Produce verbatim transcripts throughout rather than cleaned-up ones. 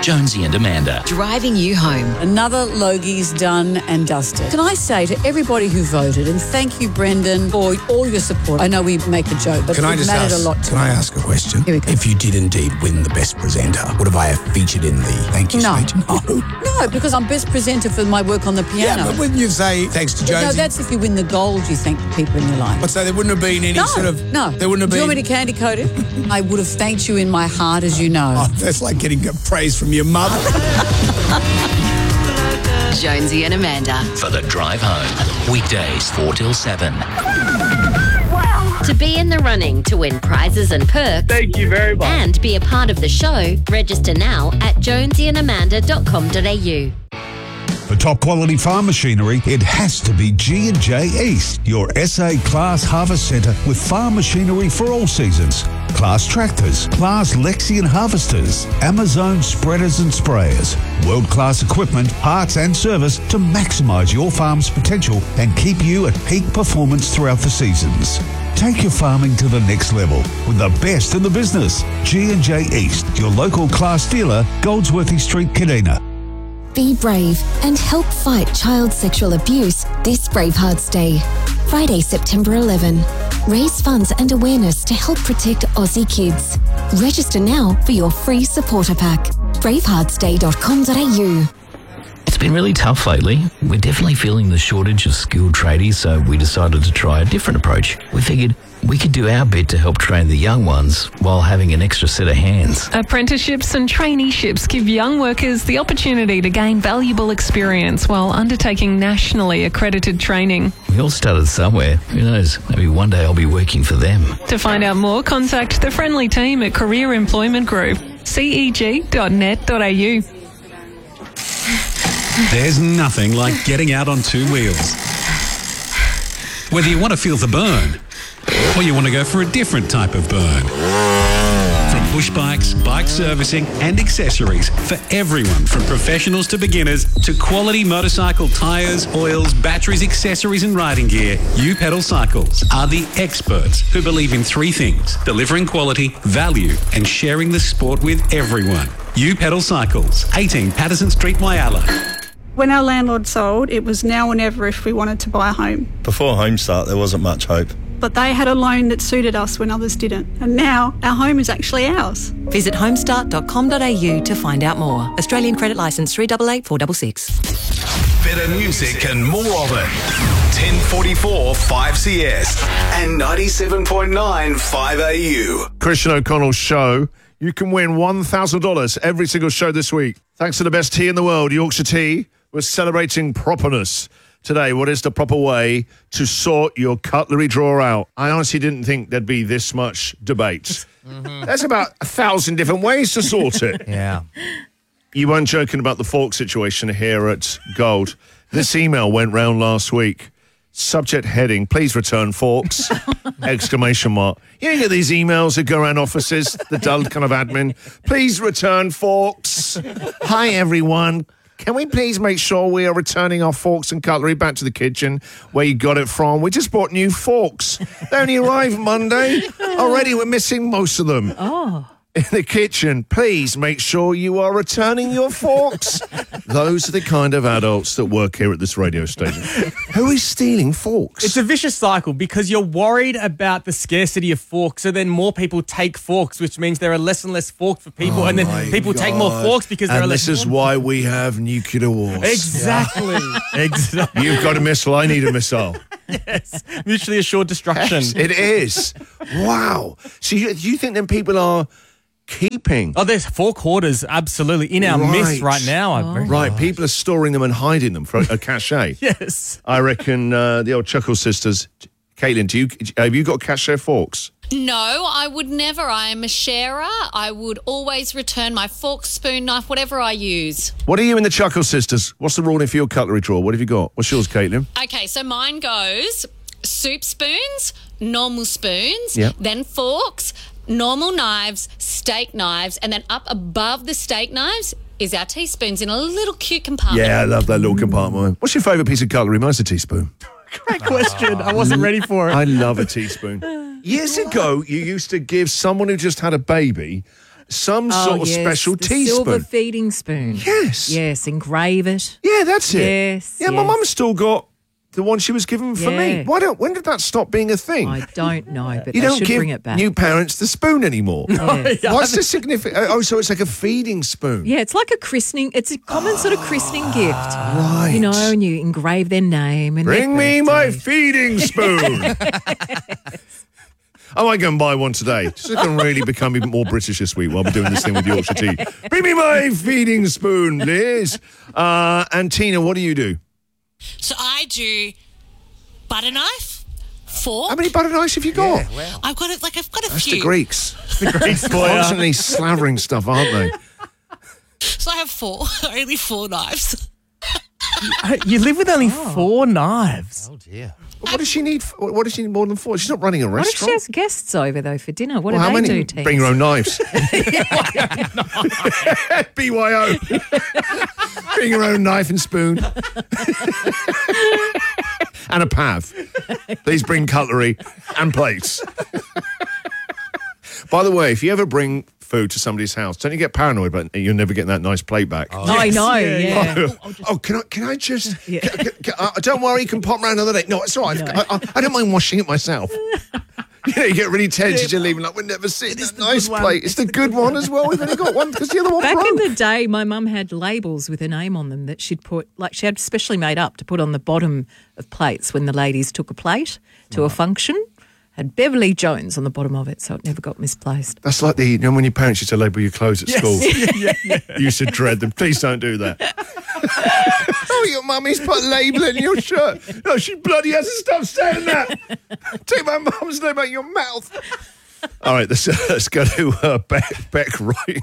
Jonesy and Amanda. Driving you home. Another Logie's done and dusted. Can I say to everybody who voted, and thank you, Brendan, for all your support. I know we make a joke, but can it I just mattered ask, a lot to Can me. I ask a question? Here we go. If you did indeed win the best presenter, would have I have featured in the thank you No. speech? No. No, because I'm best presenter for my work on the Yeah, piano. but wouldn't you say thanks to Jonesy? No, that's if you win the gold, you thank the people in your life. But so there wouldn't have been any No, sort of... no. There wouldn't have Do you been... want me to candy coat it? I would have thanked you in my heart, as you know. Oh, that's like getting praise from your mother. Jonesy and Amanda. For the drive home. Weekdays four till seven. To be in the running to win prizes and perks. Thank you very much. And be a part of the show, register now at jonesy and amanda dot com dot a u. For top quality farm machinery, it has to be G and J East, your S A Class Harvest Centre with farm machinery for all seasons. Class tractors, Class Lexion harvesters, Amazon spreaders and sprayers. World-class equipment, parts and service to maximise your farm's potential and keep you at peak performance throughout the seasons. Take your farming to the next level with the best in the business. G and J East, your local Class dealer, Goldsworthy Street, Kadina. Be brave and help fight child sexual abuse this Bravehearts Day. Friday, September eleventh. Raise funds and awareness to help protect Aussie kids. Register now for your free supporter pack. bravehearts day dot com dot a u. It's been really tough lately. We're definitely feeling the shortage of skilled tradies, so we decided to try a different approach. We figured we could do our bit to help train the young ones while having an extra set of hands. Apprenticeships and traineeships give young workers the opportunity to gain valuable experience while undertaking nationally accredited training. We all started somewhere. Who knows? Maybe one day I'll be working for them. To find out more, contact the friendly team at Career Employment Group, c e g dot net dot a u. There's nothing like getting out on two wheels. Whether you want to feel the burn or you want to go for a different type of burn. From push bikes, bike servicing and accessories for everyone from professionals to beginners to quality motorcycle tyres, oils, batteries, accessories and riding gear, U Pedal Cycles are the experts who believe in three things: delivering quality, value and sharing the sport with everyone. U Pedal Cycles, eighteen Patterson Street, Wyala. When our landlord sold, it was now or never if we wanted to buy a home. Before Homestart, there wasn't much hope. But they had a loan that suited us when others didn't. And now our home is actually ours. Visit homestart dot com dot a u to find out more. Australian credit licence three eight eight four six six. Better music and more of it. ten forty-four five C S and ninety-seven point nine five A U. Christian O'Connell's show. You can win one thousand dollars every single show this week. Thanks to the best tea in the world, Yorkshire Tea. We're celebrating properness today. What is the proper way to sort your cutlery drawer out? I honestly didn't think there'd be this much debate. Mm-hmm. There's about a thousand different ways to sort it. Yeah. You weren't joking about the fork situation here at Gold. This email went round last week. Subject heading, please return forks, exclamation mark. You get these emails that go around offices, the dull kind of admin. Please return forks. Hi, everyone. Can we please make sure we are returning our forks and cutlery back to the kitchen where you got it from? We just bought new forks. They only arrived Monday. Already we're missing most of them. Oh. In the kitchen, please make sure you are returning your forks. Those are the kind of adults that work here at this radio station. Who is stealing forks? It's a vicious cycle because you're worried about the scarcity of forks, so then more people take forks, which means there are less and less forks for people, Oh and then people God. take more forks because there and are less. this is why we have nuclear wars. Exactly. Exactly. You've got a missile, I need a missile. Yes. Mutually assured destruction. Yes, it is. Wow. So you, do you think then people are keeping? Oh, there's fork hoarders absolutely in our Right. midst right now. Oh. Right, people are storing them and hiding them for a, a cachet. Yes. I reckon uh, the old Chuckle sisters. Caitlin, do you have you got cachet forks? No, I would never. I am a sharer. I would always return my fork, spoon, knife, whatever I use. What are you in the Chuckle sisters? What's the ruling for your cutlery drawer? What have you got? What's yours, Caitlin? Okay, so mine goes soup spoons, normal spoons, Yep. then forks, normal knives, steak knives, and then up above the steak knives is our teaspoons in a little cute compartment. Yeah, I love that little compartment. What's your favourite piece of cutlery? Mine's a teaspoon. Great question. I wasn't ready for it. I love a teaspoon. Years ago, you used to give someone who just had a baby some Oh, sort of yes, special the teaspoon. silver feeding spoon. Yes. Yes, engrave it. Yeah, that's it. Yes. Yeah, my yes. mum's still got the one she was given for me. Yeah. Why don't? When did that stop being a thing? I don't know, but you they don't should give bring it back. new parents the spoon anymore. Yes. What's the significance? Oh, so it's like a feeding spoon. Yeah, it's like a christening. It's a common sort of christening gift. Right. You know, and you engrave their name. And Bring their me my birthday. feeding spoon. I might go and buy one today. Just so I can really become even more British this week while we're doing this thing with Yorkshire tea. Bring me my feeding spoon, please. Uh, and Tina, what do you do? So I do butter knife, fork. How many butter knives have you got? I've got it. Like I've got a That's few. the Greeks. The Greeks Constantly slavering stuff, aren't they? So I have four, only four knives. You live with only four knives. Oh, dear. What does she need? For, what does she need more than four? She's not running a What if she restaurant. has guests over, though, for dinner? What Well, do how they many? do, Tees? Bring your own knives. B Y O. Bring your own knife and spoon. And a pav. Please bring cutlery and plates. By the way, if you ever bring food to somebody's house, don't you get paranoid about you're never getting that nice plate back? Oh, I know, yeah. Oh, oh, can I? Can I just? Can, can, can, uh, don't worry, you can pop round another day. No, it's all right. I, I, I don't mind washing it myself. You know, you get really tense. You're leaving like we're never seeing this nice plate. It's the good one as well. We've only got one because the other one Back broke. in the day, my mum had labels with her name on them that she'd put, like she had specially made up to put on the bottom of plates when the ladies took a plate to a function. Had Beverly Jones on the bottom of it, so it never got misplaced. That's like the, you know, when your parents used to label your clothes at Yes. school. yeah, yeah. You used to dread them. Please don't do that. Oh, your mummy's put a label in your shirt. No, she bloody hasn't stopped saying that. Take my mum's name out of your mouth. All right, let's, uh, let's go to uh, Beck, Beck right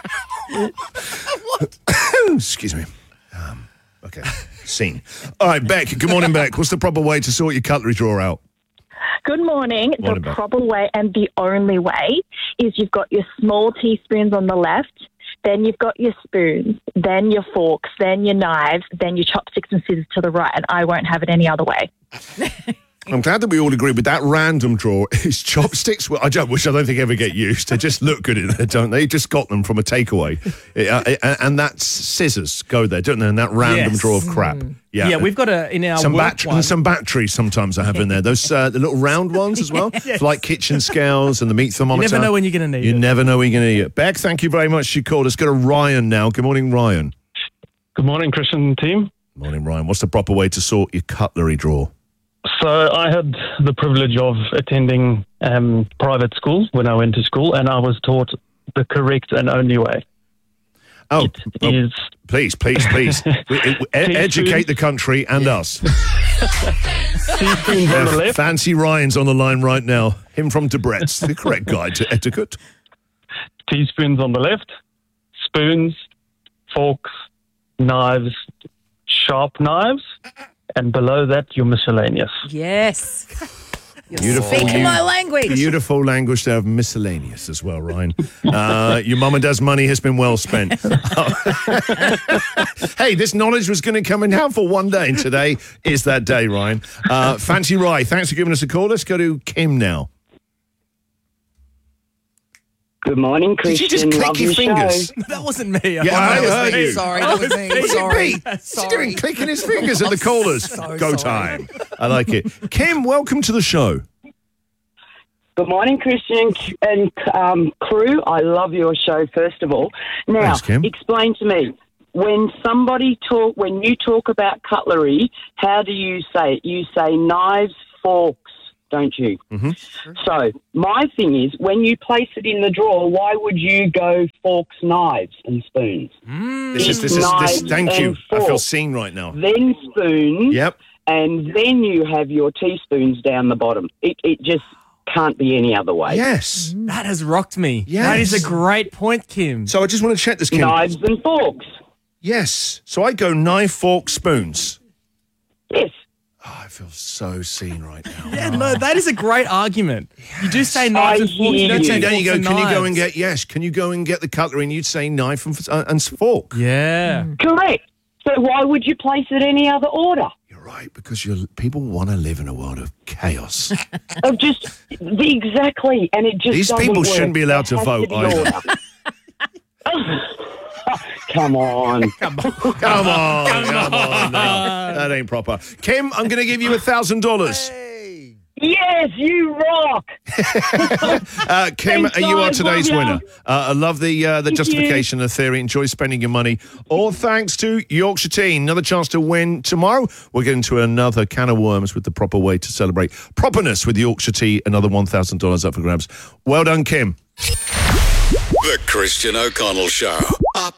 what? Excuse me. Um, okay, scene. All right, Beck, good morning, Beck. What's the proper way to sort your cutlery drawer out? Good morning. Morning, the Beth. proper way and the only way is you've got your small teaspoons on the left, then you've got your spoons, then your forks, then your knives, then your chopsticks and scissors to the right, and I won't have it any other way. I'm glad that we all agree with that random drawer is chopsticks, well, I don't, which I don't think ever get used. They just look good in there, don't they? You just got them from a takeaway. Uh, uh, and that's scissors go there, don't they? And that random Yes. drawer of crap. Yeah, Yeah, we've got a in our some work bat- one. and some batteries sometimes I have in there. Those uh, the little round ones as well, Yes. like kitchen scales and the meat thermometer. never know when you're gonna need You it. never know when you're going to need it. Beck, thank you very much. She called. Let's go to Ryan now. Good morning, Ryan. Good morning, Christian team. Morning, Ryan. What's the proper way to sort your cutlery drawer? So I had the privilege of attending um, private school when I went to school, and I was taught the correct and only way. Oh, oh, is- please, please, please. We- we- e- educate the country and us. Teaspoons on the left. Fancy Ryan's on the line right now. Him from Debrett's, the correct guide to etiquette. Teaspoons on the left, spoons, forks, knives, sharp knives, and below that, your miscellaneous. Yes. You're Beautiful. speaking you- my language. Beautiful language there of miscellaneous as well, Ryan. Uh, your mum and dad's money has been well spent. Hey, this knowledge was going to come in helpful one day, and today is that day, Ryan. Uh, Fancy Rye, thanks for giving us a call. Let's go to Kim now. Good morning, Did Christian. you just click Love your show. fingers? That wasn't me. Yeah, I heard you. Sorry, that was me. Was it Sorry. Pete? What's he doing? Clicking his fingers at the callers. so Go sorry. time. I like it. Kim, welcome to the show. Good morning, Christian and um, crew. I love your show, first of all. Now, Thanks, Kim. explain to me, when somebody talk, when you talk about cutlery, how do you say it? You say knives, forks, don't you? Mm-hmm. So my thing is, when you place it in the drawer, why would you go forks, knives, and spoons? This is, this is, this, Knives thank you. and I feel forks. seen right now. Then spoons. Yep. And then you have your teaspoons down the bottom. It, it just can't be any other way. Yes. That has rocked me. Yes. That is a great point, Kim. So I just want to check this, Kim. Knives and forks. Yes. So I go knife, fork, spoons. Yes. Oh, I feel so seen right now. Yeah, no, that is a great argument. You do say knives and forks. You don't say There forks you go. and Can you go and knives. get, yes, can you go and get the cutlery and you'd say knife and, uh, and fork? Yeah. Correct. So why would you place it any other order? Right, because you're, people want to live in a world of chaos. Of just exactly, and it just These doesn't people work. shouldn't be allowed to It has vote be either. order. come on. Come on, come on. No, that ain't proper. Kim, I'm going to give you a thousand dollars. Yes, you rock. Uh, Kim, Thanks, you are guys. today's Love ya. winner. Uh, I love the uh, the Thank justification of the theory. Enjoy spending your money. All thanks to Yorkshire Teen. Another chance to win tomorrow. We're getting to another can of worms with the proper way to celebrate properness with Yorkshire Tea. Another one thousand dollars up for grabs. Well done, Kim. The Christian O'Connell Show. Up